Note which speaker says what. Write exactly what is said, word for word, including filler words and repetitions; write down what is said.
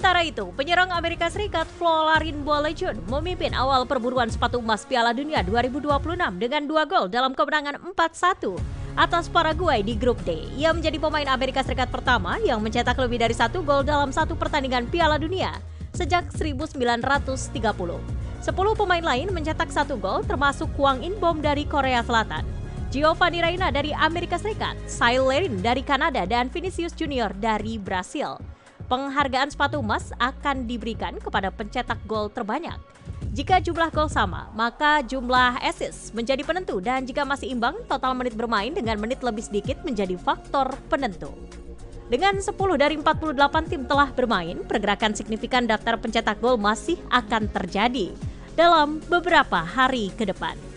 Speaker 1: Sementara itu, penyerang Amerika Serikat Folarin Balagun memimpin awal perburuan sepatu emas Piala Dunia dua ribu dua puluh enam dengan dua gol dalam kemenangan empat satu atas Paraguay di grup D. Ia menjadi pemain Amerika Serikat pertama yang mencetak lebih dari satu gol dalam satu pertandingan Piala Dunia sejak seribu sembilan ratus tiga puluh. Sepuluh pemain lain mencetak satu gol termasuk Hwang In-bom dari Korea Selatan, Giovanni Reyna dari Amerika Serikat, Kyle Larin dari Kanada, dan Vinicius Junior dari Brasil. Penghargaan sepatu emas akan diberikan kepada pencetak gol terbanyak. Jika jumlah gol sama, maka jumlah assist menjadi penentu, dan jika masih imbang, total menit bermain dengan menit lebih sedikit menjadi faktor penentu. Dengan sepuluh dari empat puluh delapan tim telah bermain, pergerakan signifikan daftar pencetak gol masih akan terjadi dalam beberapa hari ke depan.